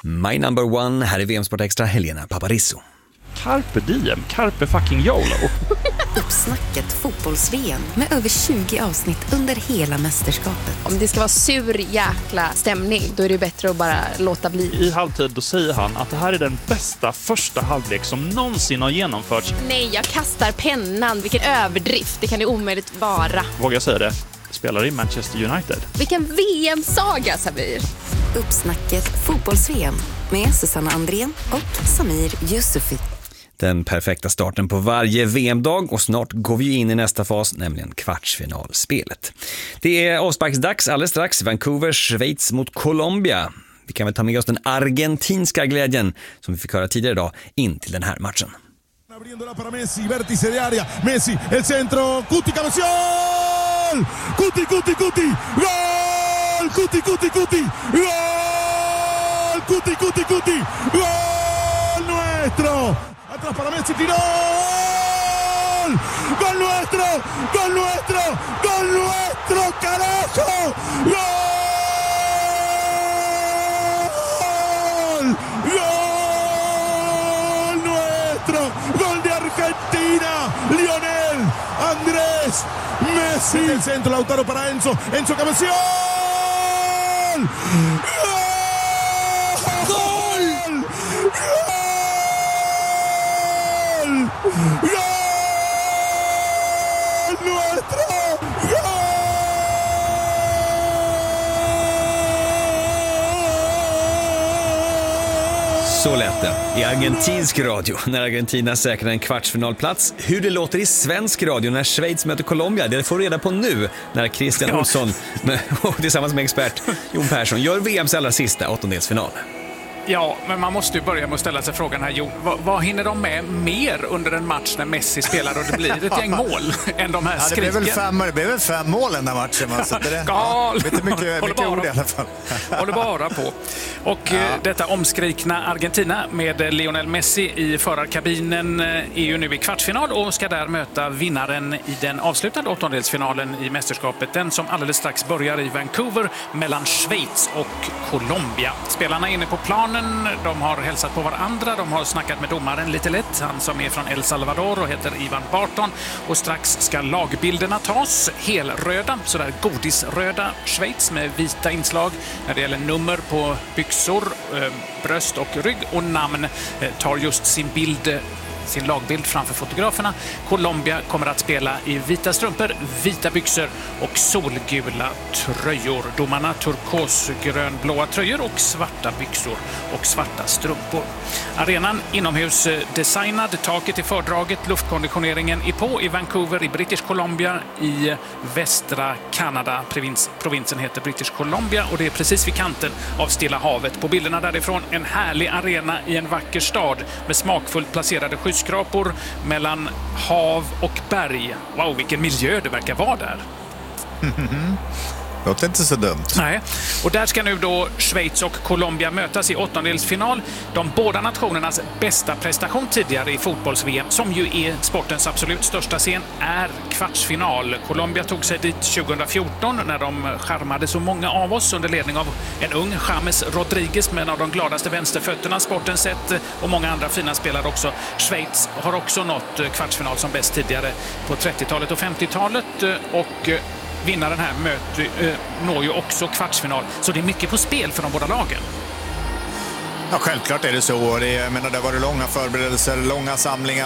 My number one, här är VM-sport extra, Helena Paparizou. Carpe diem, carpe fucking YOLO. Uppsnacket fotbolls-VM med över 20 avsnitt under hela mästerskapet. Om det ska vara sur jäkla stämning, då är det bättre att bara låta bli. I halvtid då säger han att det här är den bästa första halvlek som någonsin har genomförts. Nej, jag kastar pennan. Vilken överdrift. Det kan det omöjligt vara. Vågar jag säga det? Spelar i Manchester United. Vilken VM-saga, Samir. Uppsnacket fotbolls-VM med Susanna Andrén och Samir Yusufi. Den perfekta starten på varje VM-dag, och snart går vi in i nästa fas, nämligen kvartsfinalspelet. Det är avsparksdags alldeles strax. Vancouver, Schweiz mot Colombia. Vi kan väl ta med oss den argentinska glädjen som vi fick höra tidigare idag in till den här matchen. Abriéndola para Messi, vértice de área, Messi, el centro, Cuti, cabeción, Cuti, Cuti, Cuti, gol, Cuti, Cuti, Cuti, gol, Cuti, Cuti, Cuti, gol nuestro, atrás para Messi, tiró, gol nuestro, gol nuestro, gol nuestro, carajo, gol, gol nuestro, gol de Argentina, Lionel Andrés Messi, el centro, Lautaro para Enzo, Enzo cabeción, gol, gol, gol nuestro, gol. Så lät det i argentinsk radio när Argentina säkrar en kvartsfinalplats. Hur det låter i svensk radio när Schweiz möter Colombia, det får reda på nu när Christian Olsson tillsammans med expert Jon Persson gör VMs allra sista åttondelsfinal. Ja, men man måste ju börja med att ställa sig frågan här, Jon, vad hinner de med mer under en match när Messi spelar och det blir ett gäng mål än de här skriken? Det blev väl 5 mål den där matchen. Så det Gal! mycket ord i alla fall. Håller bara på. Och detta omskrikna Argentina med Lionel Messi i förarkabinen är ju nu i kvartsfinal och ska där möta vinnaren i den avslutande åttondelsfinalen i mästerskapet. Den som alldeles strax börjar i Vancouver mellan Schweiz och Colombia. Spelarna är inne på planen. De har hälsat på varandra, de har snackat med domaren lite lätt, han som är från El Salvador och heter Ivan Barton, och strax ska lagbilderna tas, helröda, sådär godisröda Schweiz med vita inslag när det gäller nummer på byxor, bröst och rygg, och namn tar just sin lagbild framför fotograferna. Colombia kommer att spela i vita strumpor, vita byxor och solgula tröjor. Domarna turkosgrönblåa tröjor och svarta byxor och svarta strumpor. Arenan inomhus designad, taket i fördraget, luftkonditioneringen är på i Vancouver i British Columbia i västra Kanada. Provinsen heter British Columbia och det är precis vid kanten av Stilla havet. På bilderna därifrån en härlig arena i en vacker stad med smakfullt placerade skyskrapor mellan hav och berg. Wow, vilken miljö det verkar vara där. Det låter inte så dumt. Nej, och där ska nu då Schweiz och Colombia mötas i åttondelsfinal. De båda nationernas bästa prestation tidigare i fotbolls-VM, som ju är sportens absolut största scen, är kvartsfinal. Colombia tog sig dit 2014 när de charmade så många av oss under ledning av en ung James Rodriguez med en av de gladaste vänsterfötterna sporten sett, och många andra fina spelare också. Schweiz har också nått kvartsfinal som bäst tidigare på 30-talet och 50-talet, och vinnaren här når ju också kvartsfinal. Så det är mycket på spel för de båda lagen. Ja, självklart är det så. Det har varit långa förberedelser, långa samlingar.